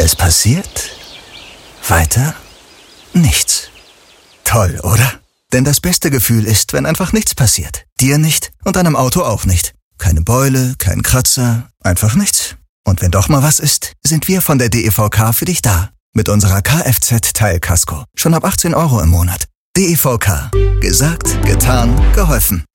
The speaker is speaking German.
Es passiert weiter nichts. Toll, oder? Denn das beste Gefühl ist, wenn einfach nichts passiert. Dir nicht und deinem Auto auch nicht. Keine Beule, kein Kratzer, einfach nichts. Und wenn doch mal was ist, sind wir von der DEVK für dich da. Mit unserer Kfz-Teilkasko. Schon ab 18 € im Monat. DEVK. Gesagt, getan, geholfen.